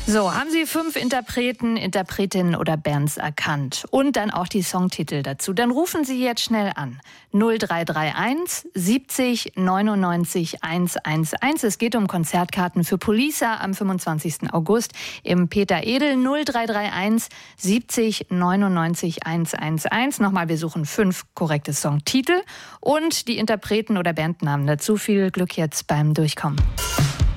So, haben Sie 5 Interpreten, Interpretinnen oder Bands erkannt? Und dann auch die Songtitel dazu. Dann rufen Sie jetzt schnell an. 0331 70 99 111. Es geht um Konzertkarten für Polisa am 25. August im Peter Edel. 0331 70 99 111. Nochmal, wir suchen 5 korrekte Songtitel und die Interpreten oder Bandnamen dazu. Viel Glück jetzt beim Durchkommen.